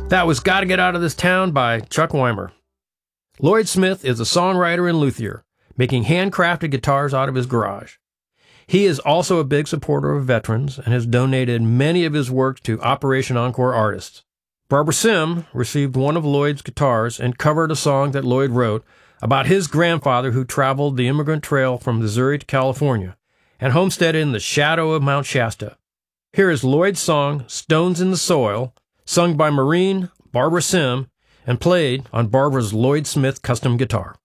That was Gotta Get Out of This Town by Chuck Weimer. Lloyd Smith is a songwriter and luthier, making handcrafted guitars out of his garage. He is also a big supporter of veterans and has donated many of his works to Operation Encore artists. Barbara Sim received one of Lloyd's guitars and covered a song that Lloyd wrote about his grandfather who traveled the immigrant trail from Missouri to California and homesteaded in the shadow of Mount Shasta. Here is Lloyd's song, Stones in the Soil, sung by Maureen Barbara Sim and played on Barbara's Lloyd Smith custom guitar.